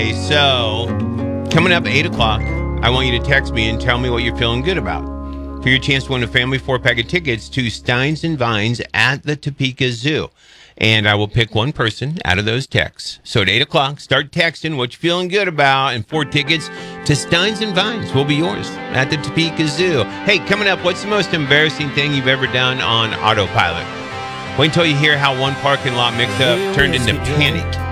Okay, so coming up 8 o'clock, I want you to text me and tell me what you're feeling good about. For your chance to win a family 4-pack of tickets to Steins and Vines at the Topeka Zoo. And I will pick one person out of those texts. So at 8 o'clock, start texting what you're feeling good about, and 4 tickets to Steins and Vines will be yours at the Topeka Zoo. Hey, coming up, what's the most embarrassing thing you've ever done on autopilot? Wait until you hear how one parking lot mix-up turned into panic